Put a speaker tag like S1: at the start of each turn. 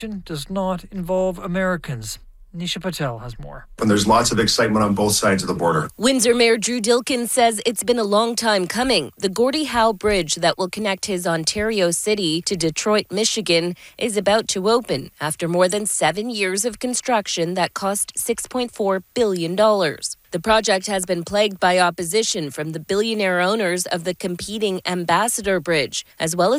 S1: does not involve Americans. Nisha Patel has more.
S2: And there's lots of excitement on both sides of the border.
S3: Windsor Mayor Drew Dilkin says it's been a long time coming. The Gordie Howe Bridge that will connect his Ontario city to Detroit, Michigan, is about to open after more than 7 years of construction that cost $6.4 billion. The project has been plagued by opposition from the billionaire owners of the competing Ambassador Bridge, as well as